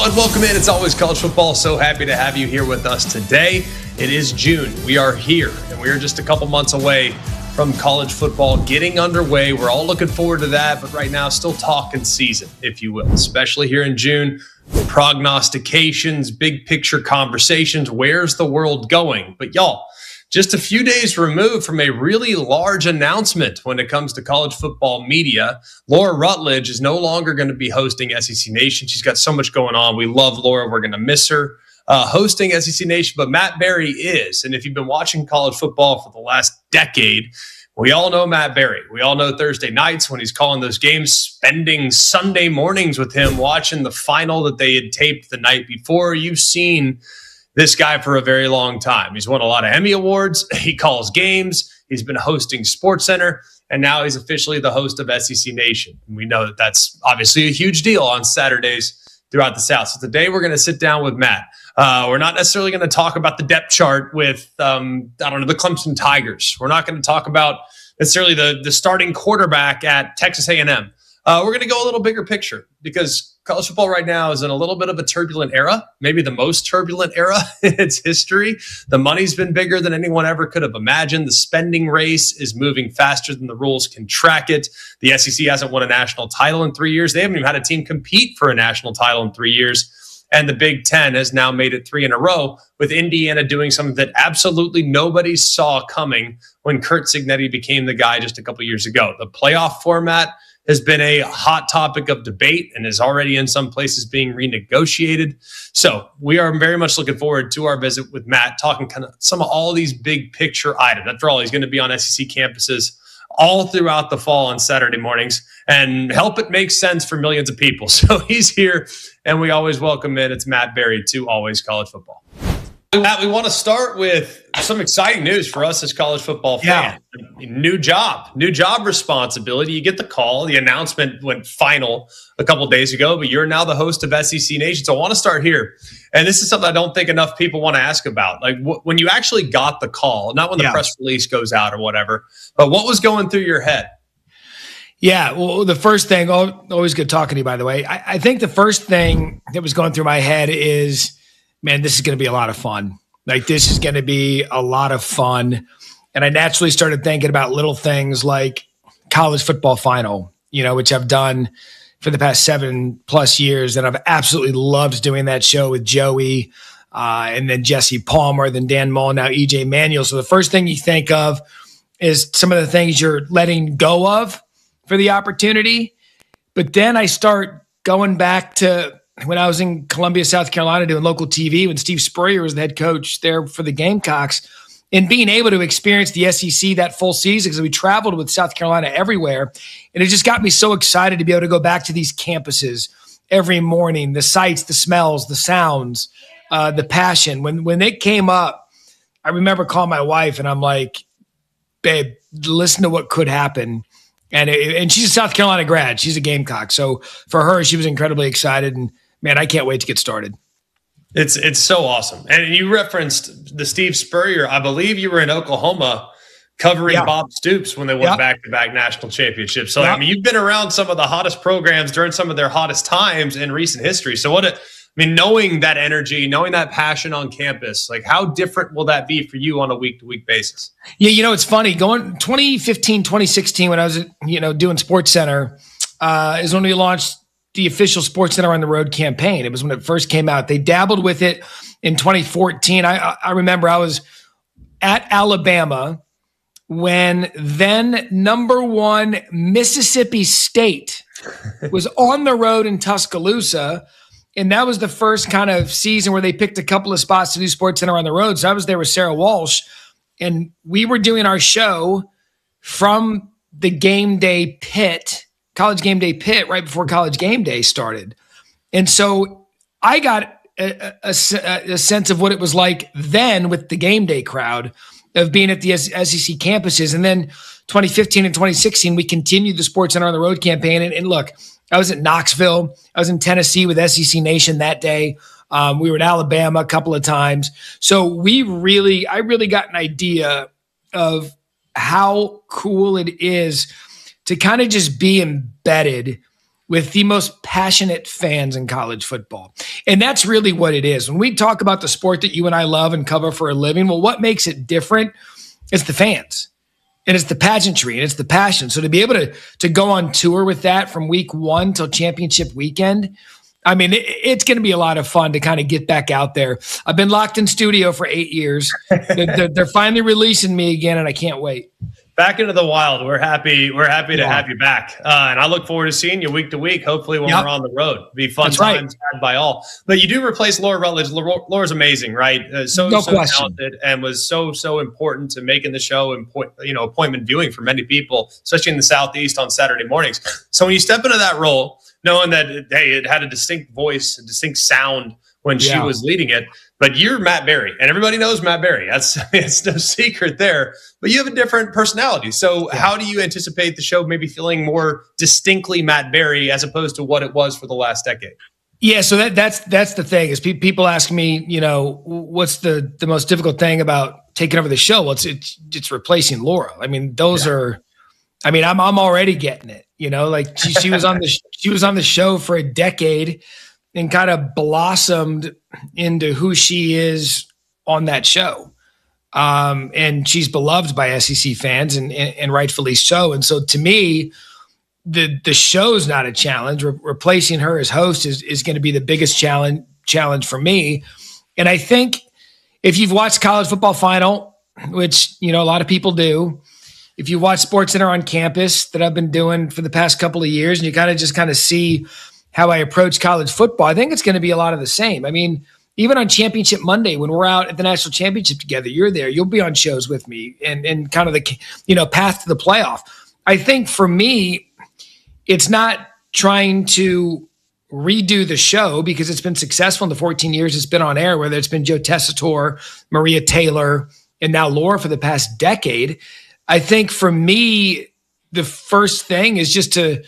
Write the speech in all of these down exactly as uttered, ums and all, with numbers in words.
Hello and welcome in. It's always college football. So happy to have you here with us today. It is June. We are here and we are just a couple months away from college football getting underway. We're all looking forward to that, but right now still talking season, if you will, especially here in June. Prognostications, big picture conversations. Where's the world going? But y'all, just a few days removed from a really large announcement when it comes to college football media. Laura Rutledge is no longer going to be hosting S E C Nation. She's got so much going on. We love Laura. We're going to miss her uh, hosting S E C Nation, but Matt Barrie is. And if you've been watching college football for the last decade, we all know Matt Barrie. We all know Thursday nights when he's calling those games, spending Sunday mornings with him, watching the final that they had taped the night before. You've seen this guy for a very long time. He's won a lot of Emmy Awards. He calls games. He's been hosting SportsCenter, and now he's officially the host of S E C Nation. And we know that that's obviously a huge deal on Saturdays throughout the South. So today we're going to sit down with Matt. Uh, we're not necessarily going to talk about the depth chart with, um, I don't know, the Clemson Tigers. We're not going to talk about necessarily the, the starting quarterback at Texas A and M. Uh, we're going to go a little bigger picture because college football right now is in a little bit of a turbulent era, maybe the most turbulent era in its history. The money's been bigger than anyone ever could have imagined. The spending race is moving faster than the rules can track it. The S E C hasn't won a national title in three years. They haven't even had a team compete for a national title in three years. And the Big Ten has now made it three in a row, with Indiana doing something that absolutely nobody saw coming when Curt Cignetti became the guy just a couple years ago. The playoff format has been a hot topic of debate and is already in some places being renegotiated. So we are very much looking forward to our visit with Matt, talking kind of some of all these big picture items. After all, he's going to be on S E C campuses all throughout the fall on Saturday mornings and help it make sense for millions of people. So he's here, and we always welcome in. It's Matt Barrie to Always College Football. Matt, we want to start with some exciting news for us as college football fans. Yeah. New job, new job responsibility. You get the call. The announcement went final a couple of days ago, but you're now the host of S E C Nation. So I want to start here. And this is something I don't think enough people want to ask about. Like wh- when you actually got the call, not when the yeah. press release goes out or whatever, but what was going through your head? Yeah, well, the first thing, always good talking to you, by the way. I, I think the first thing that was going through my head is, man, this is going to be a lot of fun. Like, this is going to be a lot of fun. And I naturally started thinking about little things like college football final, you know, which I've done for the past seven plus years. And I've absolutely loved doing that show with Joey uh, and then Jesse Palmer, then Dan Mullen, now E J Manuel. So the first thing you think of is some of the things you're letting go of for the opportunity. But then I start going back to when I was in Columbia, South Carolina, doing local T V, when Steve Spurrier was the head coach there for the Gamecocks, and being able to experience the S E C that full season, because we traveled with South Carolina everywhere. And it just got me so excited to be able to go back to these campuses every morning, the sights, the smells, the sounds, uh, the passion. When, when it came up, I remember calling my wife and I'm like, babe, listen to what could happen. And it, and she's a South Carolina grad. She's a Gamecock. So for her, she was incredibly excited. And man, I can't wait to get started. It's it's so awesome. And you referenced the Steve Spurrier. I believe you were in Oklahoma covering yeah. Bob Stoops when they won yeah. back-to-back national championships. So, yeah. I mean, you've been around some of the hottest programs during some of their hottest times in recent history. So what, a, I mean, knowing that energy, knowing that passion on campus, like how different will that be for you on a week-to-week basis? Yeah, you know, it's funny. Going twenty fifteen, twenty sixteen, when I was, you know, doing SportsCenter, uh, is when we launched the official SportsCenter on the Road campaign. It was when it first came out. They dabbled with it in twenty fourteen. I, I remember I was at Alabama when then number one Mississippi State was on the road in Tuscaloosa. And that was the first kind of season where they picked a couple of spots to do SportsCenter on the road. So I was there with Sarah Walsh, and we were doing our show from the game day pit, college game day pit, right before college game day started. And so I got a, a, a sense of what it was like then with the game day crowd of being at the S E C campuses. And then twenty fifteen and twenty sixteen, we continued the SportsCenter on the Road campaign. And, and look, I was at Knoxville. I was in Tennessee with S E C Nation that day. Um, we were in Alabama a couple of times. So we really, I really got an idea of how cool it is to kind of just be embedded with the most passionate fans in college football. And that's really what it is. When we talk about the sport that you and I love and cover for a living, well, what makes it different is the fans. And it's the pageantry and it's the passion. So to be able to, to go on tour with that from week one till championship weekend, I mean, it, it's going to be a lot of fun to kind of get back out there. I've been locked in studio for eight years. they're, they're finally releasing me again, and I can't wait. Back into the wild. We're happy. We're happy to yeah. have you back. Uh, and I look forward to seeing you week to week, hopefully when yep. we're on the road. It'll be fun That's times right. had by all. But you do replace Laura Rutledge. Laura's amazing, right? Uh, so, no so question. talented and was so, so important to making the show and point, you know, appointment viewing for many people, especially in the Southeast on Saturday mornings. So when you step into that role, knowing that, hey, it had a distinct voice, a distinct sound when yeah. she was leading it. But you're Matt Berry, and everybody knows Matt Berry. That's it's no secret there. But you have a different personality. So yeah. how do you anticipate the show maybe feeling more distinctly Matt Berry as opposed to what it was for the last decade? Yeah, so that that's that's the thing is pe- people ask me, you know, what's the the most difficult thing about taking over the show? Well, it's it's, it's replacing Laura. I mean, those yeah. are. I mean, I'm I'm already getting it. You know, like she, she was on the she was on the show for a decade and kind of blossomed into who she is on that show. Um, and she's beloved by S E C fans and, and, and rightfully so. And so to me, the the show's not a challenge. Re- replacing her as host is, is going to be the biggest challenge challenge for me. And I think if you've watched College Football Final, which, you know, a lot of people do, if you watch SportsCenter on campus that I've been doing for the past couple of years, and you kind of just kind of see how I approach college football, I think it's going to be a lot of the same. I mean, even on Championship Monday, when we're out at the national championship together, you're there, you'll be on shows with me and, and kind of the, you know, path to the playoff. I think for me, it's not trying to redo the show because it's been successful in the fourteen years it's been on air, whether it's been Joe Tessitore, Maria Taylor, and now Laura for the past decade. I think for me, the first thing is just to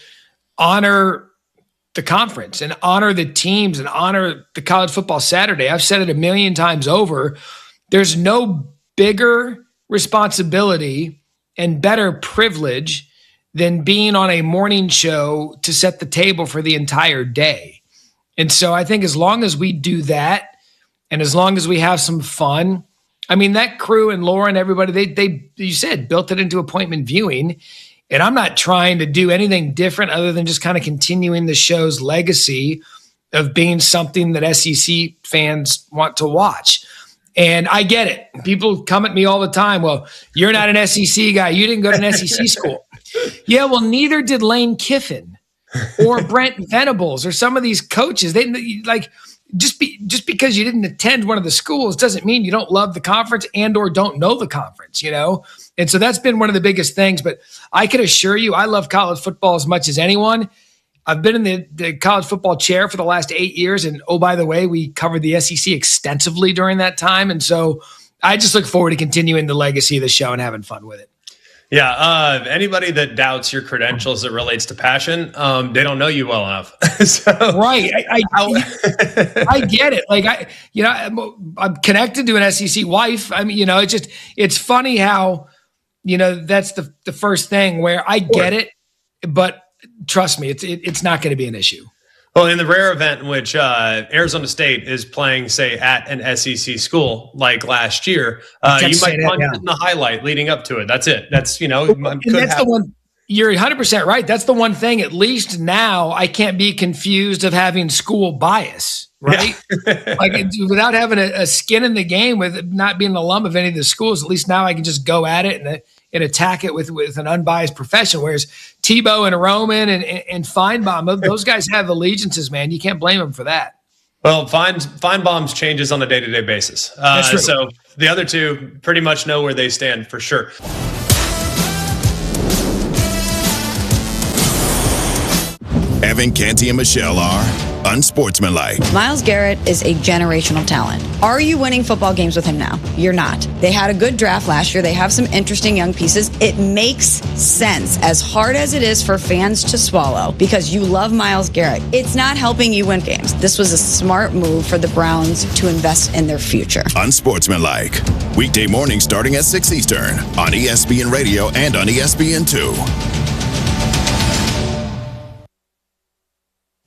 honor the conference and honor the teams and honor the College Football Saturday. I've said it a million times over. There's no bigger responsibility and better privilege than being on a morning show to set the table for the entire day. And so I think as long as we do that and as long as we have some fun, I mean, that crew and Laura and everybody, they, they, you said, built it into appointment viewing. And I'm not trying to do anything different other than just kind of continuing the show's legacy of being something that S E C fans want to watch. And I get it. People come at me all the time. Well, you're not an S E C guy. You didn't go to an S E C school. Yeah, well, neither did Lane Kiffin or Brent Venables or some of these coaches. They like just be just because you didn't attend one of the schools doesn't mean you don't love the conference and or don't know the conference, you know? And so that's been one of the biggest things. But I can assure you, I love college football as much as anyone. I've been in the, the college football chair for the last eight years. And oh, by the way, we covered the S E C extensively during that time. And so I just look forward to continuing the legacy of the show and having fun with it. Yeah. Uh, anybody that doubts your credentials that relates to passion, um, they don't know you well enough. so, right. I, I, I get it. Like, I, you know, I'm, I'm connected to an S E C wife. I mean, you know, it's just, it's funny how, you know, that's the, the first thing where I get it, but trust me, it's, it, it's not going to be an issue. Well, in the rare event in which uh, Arizona State is playing, say, at an S E C school like last year, uh, you might punch it in the highlight leading up to it. That's it. That's, you know, and that's happen. the one. You're one hundred percent right. That's the one thing, at least now, I can't be confused of having school bias, right? Yeah. Like without having a, a skin in the game with not being an alum of any of the schools, at least now I can just go at it and, and attack it with, with an unbiased profession. Whereas Tebow and Roman and, and, and Feinbaum, those guys have allegiances, man. You can't blame them for that. Well, Fein, Feinbaum's changes on a day-to-day basis. Uh, That's true. So the other two pretty much know where they stand for sure. Evan Canty and Michelle are unsportsmanlike. Myles Garrett is a generational talent. Are you winning football games with him now? You're not. They had a good draft last year. They have some interesting young pieces. It makes sense, as hard as it is for fans to swallow, because you love Myles Garrett. It's not helping you win games. This was a smart move for the Browns to invest in their future. Unsportsmanlike. Weekday morning starting at six Eastern on E S P N Radio and on E S P N two.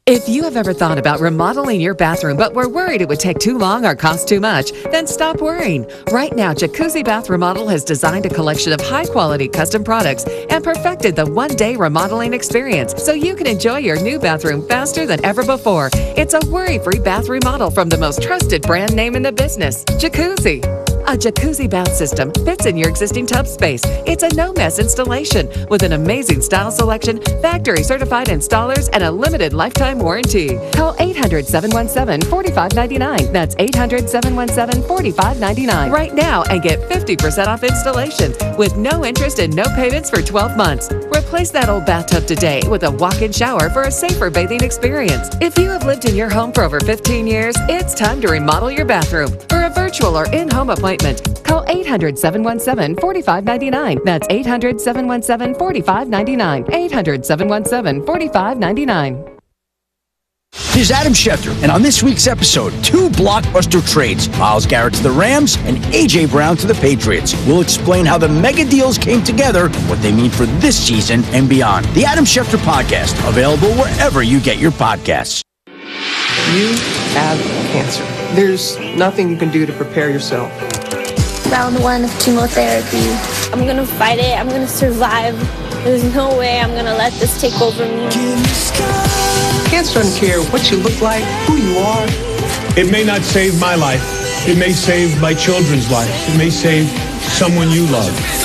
If you have ever thought about remodeling your bathroom but were worried it would take too long or cost too much, then stop worrying. Right now, Jacuzzi Bath Remodel has designed a collection of high-quality custom products and perfected the one-day remodeling experience so you can enjoy your new bathroom faster than ever before. It's a worry-free bath remodel from the most trusted brand name in the business, Jacuzzi. A jacuzzi bath system fits in your existing tub space. It's a no-mess installation with an amazing style selection, factory-certified installers, and a limited lifetime warranty. Call eight hundred, seven one seven, four five nine nine. That's eight hundred, seven one seven, four five nine nine right now and get fifty percent off installation with no interest and no payments for twelve months. Replace that old bathtub today with a walk-in shower for a safer bathing experience. If you have lived in your home for over fifteen years, it's time to remodel your bathroom. For a virtual or in-home appointment, call eight hundred, seven one seven, four five nine nine. That's eight hundred, seven one seven, four five nine nine. eight hundred, seven one seven, four five nine nine. Here's Adam Schefter, and on this week's episode, two blockbuster trades, Myles Garrett to the Rams and A J. Brown to the Patriots. We'll explain how the mega deals came together, what they mean for this season and beyond. The Adam Schefter Podcast, available wherever you get your podcasts. You have cancer. There's nothing you can do to prepare yourself. Round one of chemotherapy. I'm gonna fight it. I'm gonna survive. There's no way I'm gonna let this take over me. Cancer doesn't care what you look like, who you are. It may not save my life. It may save my children's life. It may save someone you love.